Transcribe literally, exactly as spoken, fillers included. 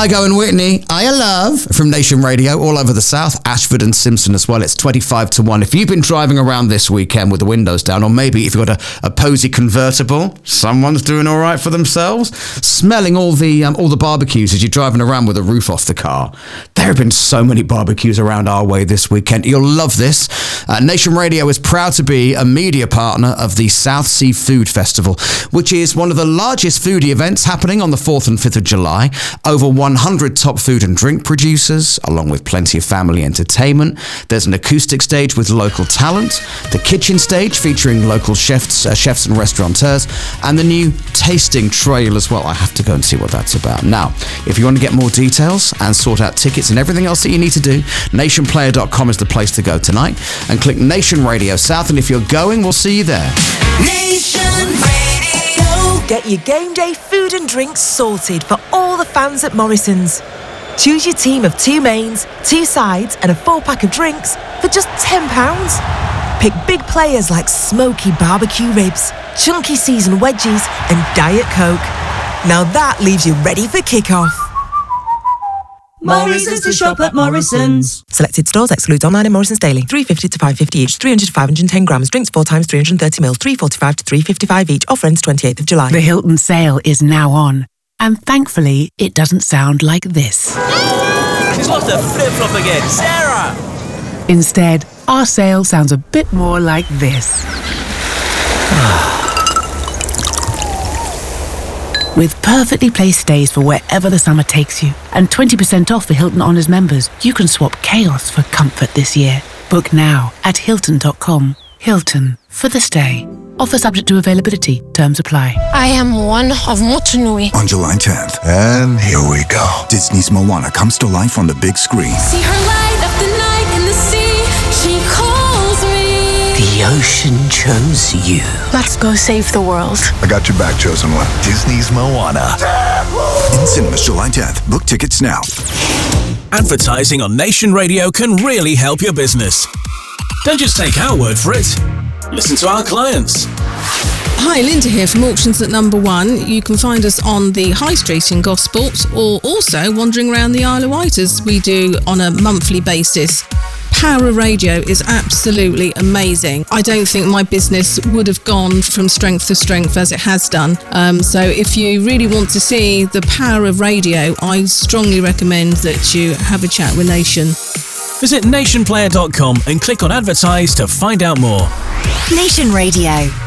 Kygo and Whitney, I Love from Nation Radio all over the south, Ashford and Simpson as well. It's twenty-five to one. If you've been driving around this weekend with the windows down, or maybe if you've got a, a Posey convertible, someone's doing all right for themselves. Smelling all the um, all the barbecues as you're driving around with the roof off the car. There have been so many barbecues around our way this weekend. You'll love this. Uh, Nation Radio is proud to be a media partner of the South Sea Food Festival, which is one of the largest foodie events happening on the fourth and fifth of July. Over one hundred top food and drink producers, along with plenty of family entertainment. There's an acoustic stage with local talent, the kitchen stage featuring local chefs, uh, chefs and restaurateurs, and the new tasting trail as well. I have to go and see what that's about. Now, if you want to get more details and sort out tickets and everything else that you need to do, nation player dot com is the place to go tonight, and click Nation Radio South, and if you're going, we'll see you there. Nation Radio. Get your game day food and drinks sorted for all the fans at Morrison's. Choose your team of two mains, two sides and a four-pack of drinks for just ten pounds. Pick big players like smoky barbecue ribs, chunky seasoned wedges and Diet Coke. Now that leaves you ready for kick-off. Morrison's to shop at Morrison's. Selected stores excludes online and Morrison's daily. three fifty to five fifty each, three hundred to five hundred ten grams. Drinks four times three hundred thirty mils, three forty-five to three fifty-five each. Offer ends twenty-eighth of July. The Hilton sale is now on. And thankfully, it doesn't sound like this. She's lost her flip-flop again. Sarah! Instead, our sale sounds a bit more like this. With perfectly placed stays for wherever the summer takes you, and twenty percent off for Hilton Honors members, you can swap chaos for comfort this year. Book now at hilton dot com. Hilton, for the stay. Offer subject to availability. Terms apply. I am one of Motunui. On July tenth. And here we go. Disney's Moana comes to life on the big screen. See her light up the night in the sea. She calls me. The ocean chose you. Let's go save the world. I got your back, chosen one. Disney's Moana. In cinemas July tenth. Book tickets now. Advertising on Nation Radio can really help your business. Don't just take our word for it. Listen to our clients. Hi, Linda here from Auctions at Number One. You can find us on the High Street in Gosport, or also wandering around the Isle of Wight as we do on a monthly basis. Power of radio is absolutely amazing. I don't think my business would have gone from strength to strength as it has done. Um, so if you really want to see the power of radio, I strongly recommend that you have a chat with Nation. Visit nation player dot com and click on Advertise to find out more. Nation Radio.